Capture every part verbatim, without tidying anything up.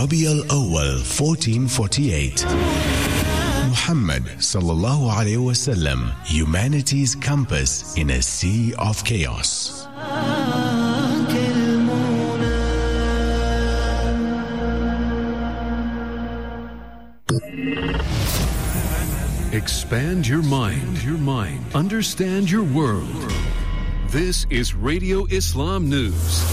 Rabi al-Awwal fourteen forty-eight. Muhammad sallallahu alayhi wasallam, humanity's compass in a sea of chaos. Expand your mind, your mind. Understand your world. This is Radio Islam News.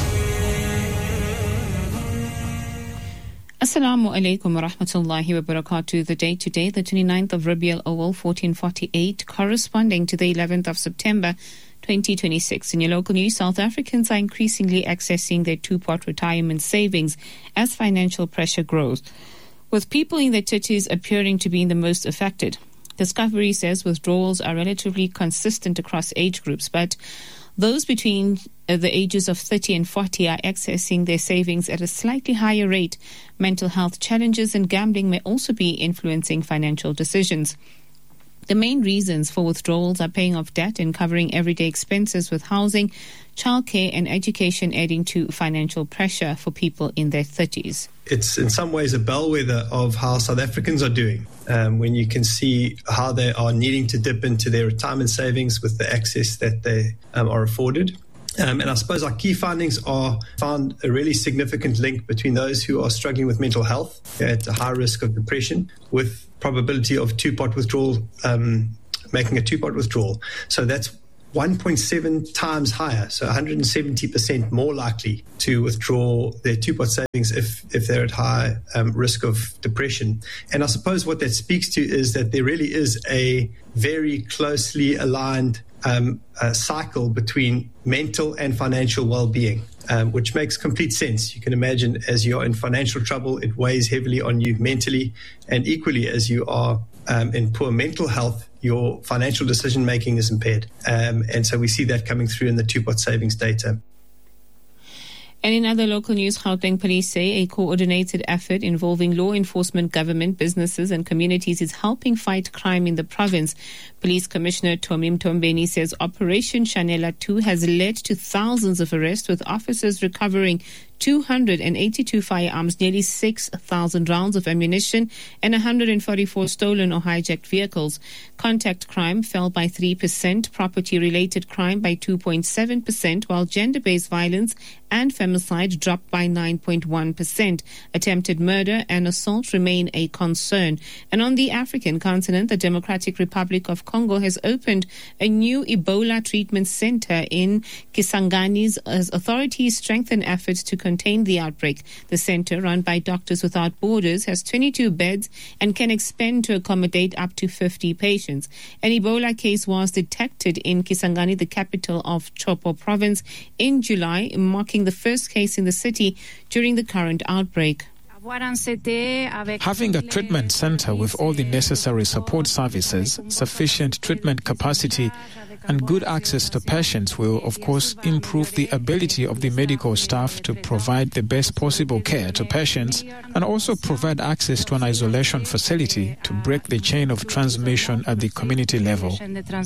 Assalamu alaikum wa rahmatullahi wa barakatuh. The date today, the twenty-ninth of Rabi al-Awwal fourteen forty-eight, corresponding to the eleventh of September twenty twenty-six. In your local news, South Africans are increasingly accessing their two-pot retirement savings as financial pressure grows, with people in their thirties appearing to be the most affected. Discovery says withdrawals are relatively consistent across age groups, but those between uh, the ages of thirty and forty are accessing their savings at a slightly higher rate. Mental health challenges and gambling may also be influencing financial decisions. The main reasons for withdrawals are paying off debt and covering everyday expenses, with housing, childcare and education adding to financial pressure for people in their thirties. It's in some ways a bellwether of how South Africans are doing, um, when you can see how they are needing to dip into their retirement savings with the access that they um, are afforded. Um, and I suppose our key findings are found a really significant link between those who are struggling with mental health at a high risk of depression with probability of two-pot withdrawal, um, making a two-pot withdrawal. So that's one point seven times higher, so one hundred seventy percent more likely to withdraw their two-pot savings if, if they're at high um, risk of depression. And I suppose what that speaks to is that there really is a very closely aligned um, uh, cycle between mental and financial well-being, um, which makes complete sense. You can imagine as you're in financial trouble, it weighs heavily on you mentally, and equally as you are um, in poor mental health, your financial decision-making is impaired. Um, and so we see that coming through in the two-pot savings data. And in other local news, Gauteng police say a coordinated effort involving law enforcement, government, businesses and communities is helping fight crime in the province. Police Commissioner Tomi Mtombeni says Operation Shanela two has led to thousands of arrests, with officers recovering two hundred eighty-two firearms, nearly six thousand rounds of ammunition and one hundred forty-four stolen or hijacked vehicles. Contact crime fell by three percent, property-related crime by two point seven percent, while gender-based violence and femicide dropped by nine point one percent. Attempted murder and assault remain a concern. And on the African continent, the Democratic Republic of Congo has opened a new Ebola treatment center in Kisangani as authorities strengthen efforts to contain the outbreak. The center, run by Doctors Without Borders, has twenty-two beds and can expand to accommodate up to fifty patients. An Ebola case was detected in Kisangani, the capital of Chopo province, in July, marking the first case in the city during the current outbreak. Having a treatment center with all the necessary support services, sufficient treatment capacity, and good access to patients will, of course, improve the ability of the medical staff to provide the best possible care to patients, and also provide access to an isolation facility to break the chain of transmission at the community level.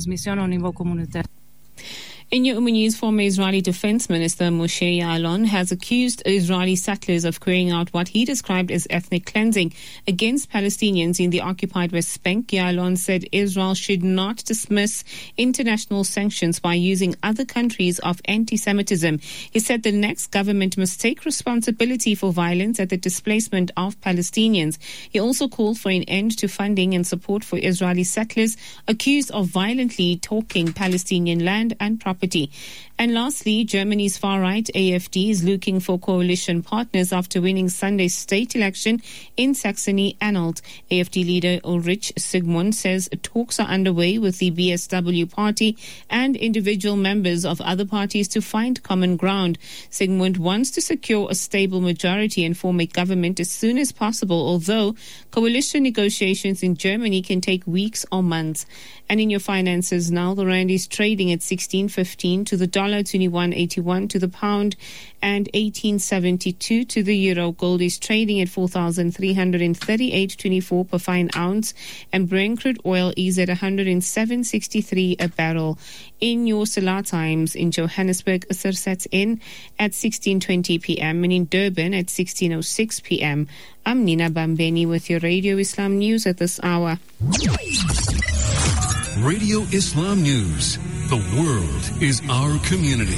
In your news, former Israeli Defense Minister Moshe Ya'alon has accused Israeli settlers of carrying out what he described as ethnic cleansing against Palestinians in the occupied West Bank. Ya'alon said Israel should not dismiss international sanctions by using other countries of anti-Semitism. He said the next government must take responsibility for violence at the displacement of Palestinians. He also called for an end to funding and support for Israeli settlers accused of violently taking Palestinian land and property. And lastly, Germany's far-right A F D is looking for coalition partners after winning Sunday's state election in Saxony-Anhalt. A F D leader Ulrich Sigmund says talks are underway with the B S W party and individual members of other parties to find common ground. Sigmund wants to secure a stable majority and form a government as soon as possible, although coalition negotiations in Germany can take weeks or months. And in your finances now, the rand is trading at sixteen fifty fifteen to the dollar, twenty-one eighty-one to the pound, and eighteen seventy-two to the euro. Gold is trading at four thousand three hundred thirty-eight twenty-four per fine ounce, and Brent crude oil is at one hundred seven sixty-three a barrel. In your Salah times, in Johannesburg, Asr sets in at sixteen twenty p.m. and in Durban at sixteen oh six p.m. I'm Nina Bambeni with your Radio Islam News at this hour. Radio Islam News. The world is our community.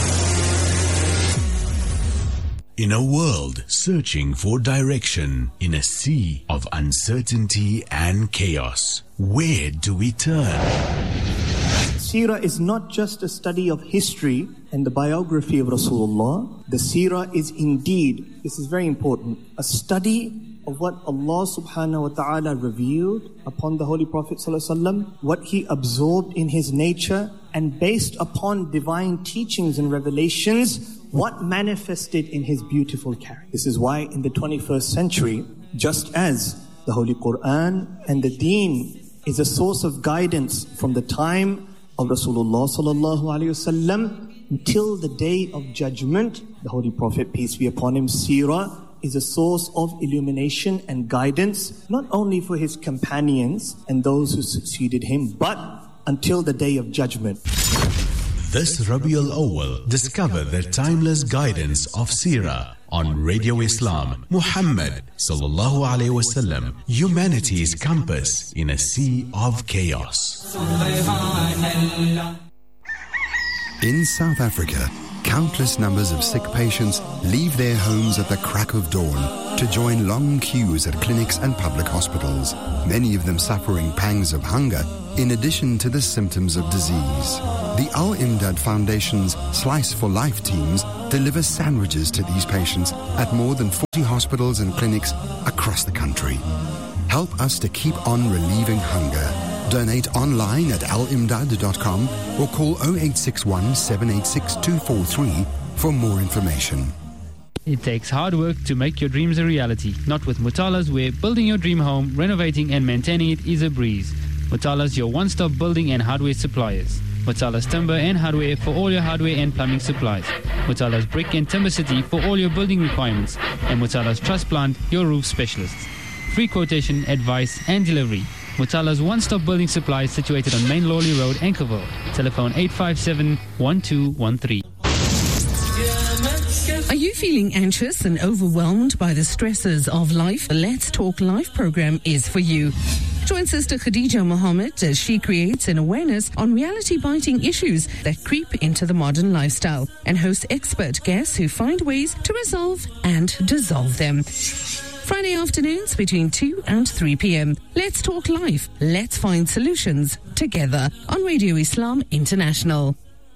In a world searching for direction, in a sea of uncertainty and chaos, where do we turn? Seerah is not just a study of history and the biography of Rasulullah. The Seerah is indeed, this is very important, a study of what Allah subhanahu wa ta'ala revealed upon the Holy Prophet sallallahu alaihi wasallam, what he absorbed in his nature, and based upon divine teachings and revelations, what manifested in his beautiful character. This is why in the twenty-first century, just as the Holy Quran and the Deen is a source of guidance from the time of Rasulullah sallallahu alaihi wasallam until the day of judgment, the Holy Prophet, peace be upon him, Seerah, is a source of illumination and guidance, not only for his companions and those who succeeded him, but until the day of judgment. This Rabiul Awwal, discover the timeless guidance of Seerah on Radio Islam. Muhammad sallallahu alaihi wasallam, humanity's compass in a sea of chaos. In South Africa, countless numbers of sick patients leave their homes at the crack of dawn to join long queues at clinics and public hospitals, many of them suffering pangs of hunger in addition to the symptoms of disease. The Al-Imdad Foundation's Slice for Life teams deliver sandwiches to these patients at more than forty hospitals and clinics across the country. Help us to keep on relieving hunger. Donate online at al imdad dot com or call oh eight six one, seven eight six, two four three for more information. It takes hard work to make your dreams a reality. Not with Mutalas, where building your dream home, renovating and maintaining it is a breeze. Mutalas, your one-stop building and hardware suppliers. Mutalas Timber and Hardware for all your hardware and plumbing supplies. Mutalas Brick and Timber City for all your building requirements. And Mutalas Truss Plant, your roof specialists. Free quotation, advice and delivery. Mutala's one-stop building supplies situated on Main Lawley Road, Anchorville. Telephone eight five seven, one two one three. Are you feeling anxious and overwhelmed by the stresses of life? The Let's Talk Life program is for you. Join Sister Khadija Mohammed as she creates an awareness on reality-biting issues that creep into the modern lifestyle and host expert guests who find ways to resolve and dissolve them. Friday afternoons between two and three p.m. Let's Talk Life. Let's find solutions together on Radio Islam International.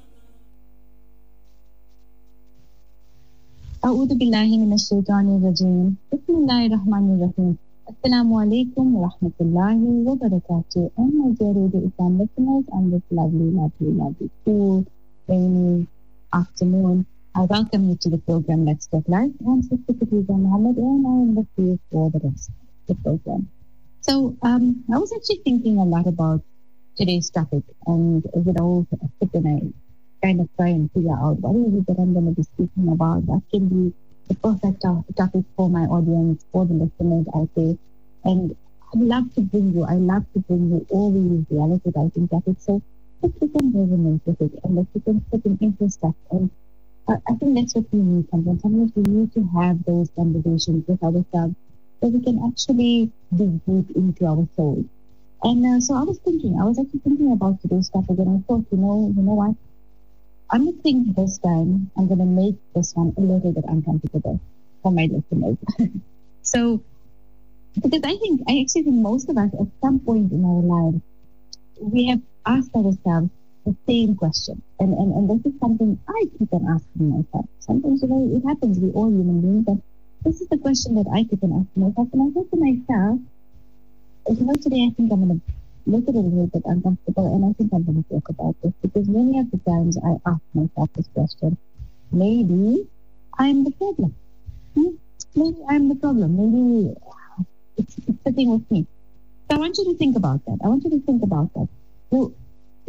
أعوذ بالله من الشيطان الرجيم بسم الله الرحمن الرحيم Assalamu alaikum wa rahmatullahi wa barakatuh. And my dear Radio Islam listeners on this lovely, lovely, lovely, cool, rainy afternoon, I welcome you to the program Let's Talk Life. I'm Sister Khadija Mohammed and I am with you for the rest of the program. So um, I was actually thinking a lot about today's topic and you know, sit and I kind of try and figure out what is it that I'm going to be speaking about. That can be the perfect topic for my audience, for the listeners out there. And I'd love to bring you, I love to bring you all these reality writing topics so that you can resonate with it and that you can put in interest stuff. And uh, I think that's what we need sometimes. Sometimes we need to have those conversations with ourselves so we can actually dig deep into our soul. And uh, so I was thinking, I was actually thinking about today's topic and I thought, you know, you know what? I'm going to think this time, I'm going to make this one a little bit uncomfortable for my listeners. So, because I think, I actually think most of us at some point in our lives, we have asked ourselves the same question. And, and, and this is something I keep on asking myself. Sometimes, you know, it happens, we all human beings, but this is the question that I keep on asking myself. And I thought to myself, you know, today I think I'm going to make it a little bit uncomfortable, and I think I'm going to talk about this because many of the times I ask myself this question, maybe I'm the problem. Hmm? Maybe I'm the problem. Maybe it's, it's sitting with me. So I want you to think about that. I want you to think about that. So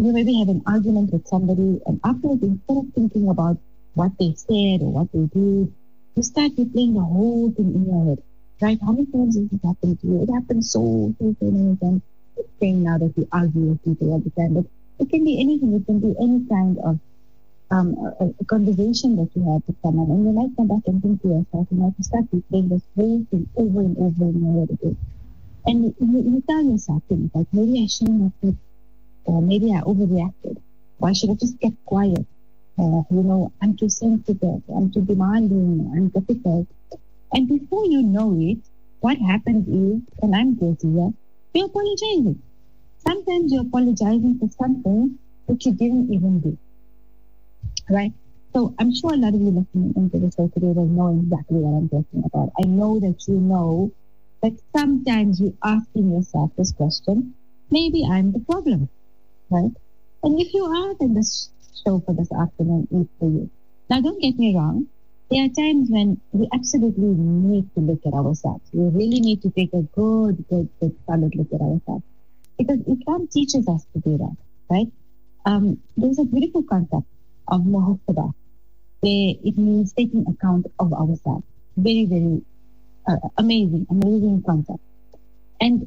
you maybe have an argument with somebody, and afterwards, instead of thinking about what they said or what they did, you start replaying the whole thing in your head, right? How many times has this happened to you? It happens so, so, so many times. It's saying now that we argue with people all the time, but it can be anything. It can be any kind of um, a, a conversation that you have with someone, and you might come back and think to yourself, you might start replaying this whole thing over and over in your head again. And you, you tell yourself things like, maybe I shouldn't have said, or maybe I overreacted, or I should have just kept quiet. Uh, you know, I'm too sensitive, I'm too demanding, I'm difficult. And before you know it, what happens is, and I'm guilty here, you're apologizing. Sometimes you're apologizing for something that you didn't even do. Right? So I'm sure a lot of you listening into the show today will know exactly what I'm talking about. I know that you know that sometimes you're asking yourself this question, maybe I'm the problem. Right? And if you are, then this show for this afternoon is for you. Now, don't get me wrong. There are times when we absolutely need to look at ourselves. We really need to take a good, good, good, solid look at ourselves. Because Islam teaches us to do that, right? Um, there's a beautiful concept of muhasabah, where it means taking account of ourselves. Very, very uh, amazing, amazing concept. And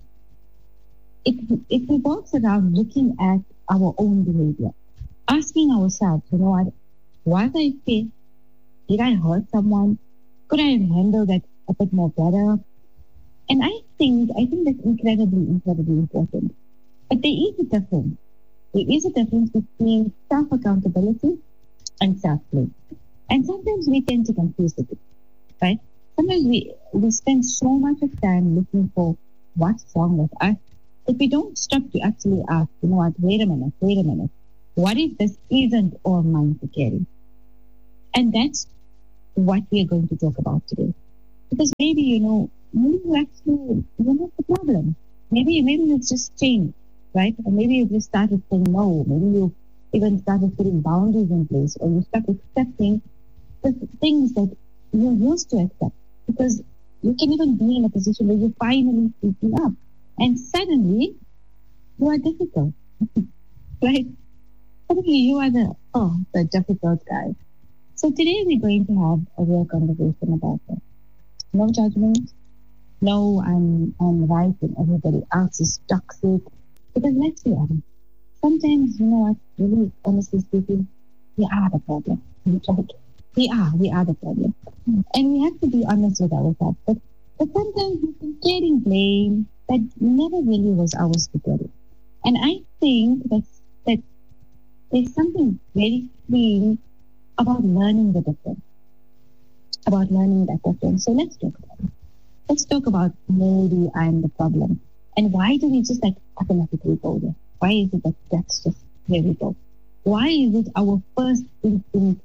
it, it revolves around looking at our own behavior. Asking ourselves, you know what, was I fair? Did I hurt someone? Could I have handled that a bit more better? And I think, I think that's incredibly, incredibly important. But there is a difference. There is a difference between self-accountability and self-blame. And sometimes we tend to confuse the two, right? Sometimes we, we spend so much of time looking for what's wrong with us that we don't stop to actually ask, you know what, wait a minute, wait a minute. What if this isn't all mine to carry? And that's what we are going to talk about today. Because maybe, you know, maybe you actually, you're not the problem. Maybe, maybe you've just changed, right? Or maybe you've just started saying no. Maybe you even started putting boundaries in place, or you start accepting the things that you used to accept. Because you can even be in a position where you finally speaking up. And suddenly, you are difficult, right? Suddenly you are the, oh, the difficult guy. So today we're going to have a real conversation about that. No judgment. No, I'm, I'm right and everybody else is toxic. Because let's be honest, sometimes, you know what, really, honestly speaking, we are the problem. We are, we are the problem. And we have to be honest with ourselves. But, but sometimes we've been getting blame that never really was ours to carry. And I think that, that there's something very freeing about learning the difference. About learning that difference. So let's talk about it. Let's talk about maybe I'm the problem. And why do we just like automatically go there? Why is it that that's just where we go? Why is it our first instinct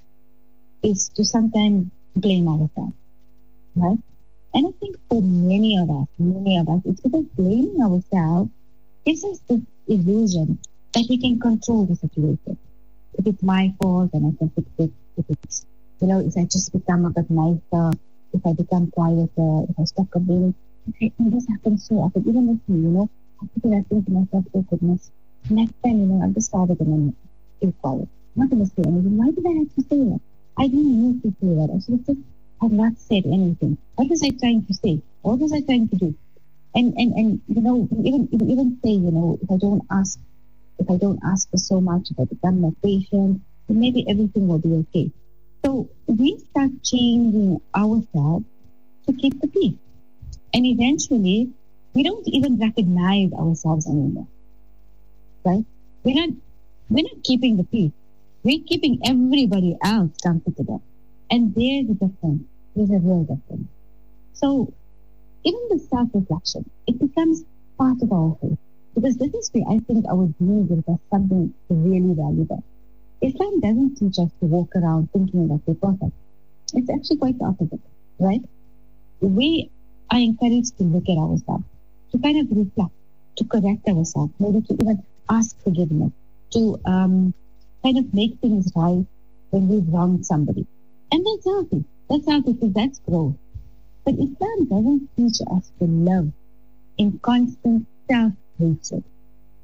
is to sometimes blame ourselves? Right? And I think for many of us, many of us, it's because blaming ourselves gives us this illusion that we can control the situation. If it's my fault, then I can fix it. If it's, you know, if I just become a bit nicer, if I become quieter, if I stop complaining. Okay, and this happens so often, even with me, you know. I think I think to myself, oh goodness, next time, you know, I'm just started and I'm be quiet. I'm not going to say anything. Why did I have to say that? I didn't need to say that. I should have just have not said anything. What was I trying to say? What was I trying to do? And and and you know, even even say, you know, if I don't ask, if I don't ask for so much, if I become more patient, then maybe everything will be okay. So we start changing ourselves to keep the peace. And eventually, we don't even recognize ourselves anymore. Right? We're not, we're not keeping the peace. We're keeping everybody else comfortable. And there's a difference. There's a real difference. So even the self-reflection, it becomes part of our faith. Because this is where I think our deen gives us something really valuable. Islam doesn't teach us to walk around thinking that we're perfect. It's actually quite the opposite, right? We are encouraged to look at ourselves, to kind of reflect, to correct ourselves, maybe to even ask forgiveness, to um, kind of make things right when we've wronged somebody. And that's healthy. That's healthy because that's growth. But Islam doesn't teach us to live in constant self-hatred.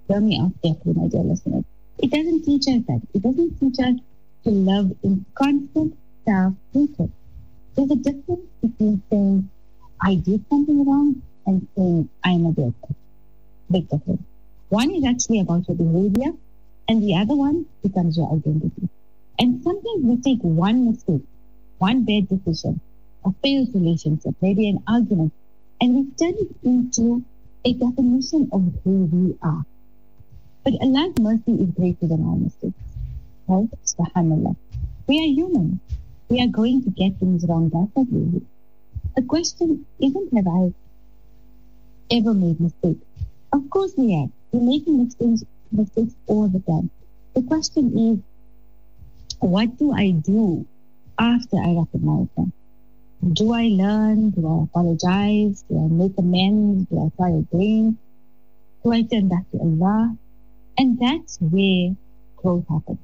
Hear me out carefully, my dear listeners. It doesn't teach us that. It doesn't teach us to love in constant self-hatred. There's a difference between saying, I did something wrong, and saying, I'm a bad person. Big difference. One is actually about your behavior, and the other one becomes your identity. And sometimes we take one mistake, one bad decision, a failed relationship, maybe an argument, and we turn it into a definition of who we are. But Allah's mercy is greater than our mistakes. Right? Subhanallah. We are human. We are going to get things wrong, definitely. The question isn't, have I ever made mistakes? Of course we have. We're making mistakes, mistakes all the time. The question is, what do I do after I recognize them? Do I learn? Do I apologize? Do I make amends? Do I try again? Do I turn back to Allah? And that's where growth happens.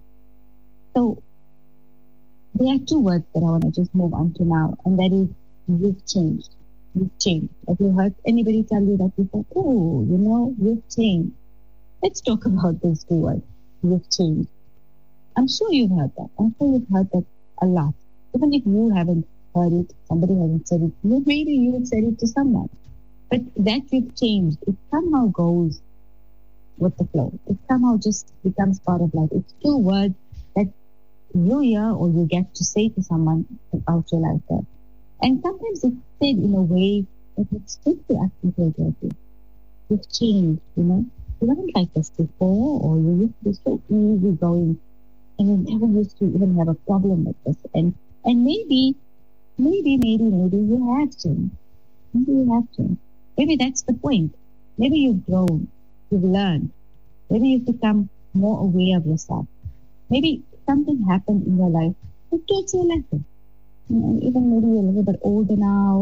So there are two words that I want to just move on to now, and that is, you've changed. You've changed. Have you heard anybody tell you that before? Oh, you know, you've changed. Let's talk about those two words. You've changed. I'm sure you've heard that. I'm sure you've heard that a lot. Even if you haven't heard it, somebody hasn't said it, maybe you have said it to someone. But that you've changed, it somehow goes with the flow. It somehow just becomes part of life. It's two words that you hear or you get to say to someone about your life there. And sometimes it's said in a way that it's just to actually feel guilty. You've changed, you know. You weren't like this before, or you used to be so easy going, and you never used to even have a problem with this. And and maybe, maybe, maybe, maybe you have changed. Maybe you have changed. Maybe that's the point. Maybe you've grown. You've learned. Maybe you've become more aware of yourself. Maybe something happened in your life that taught you a lesson. You know, even maybe you're a little bit older now,